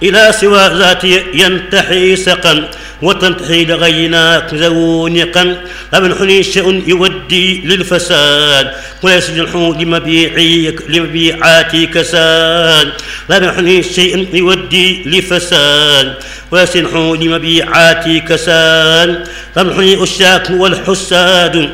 إلى سوى ذاتي ينتحي سقا وتنتحي لغيناك زونقا لمن حني شيء يودي للفساد وليس جنحو لمبيعاتي كساد لمن حني شيء يودي لفساد وليس جنحو لمبيعاتي كساد لمن حني أشاك والحساد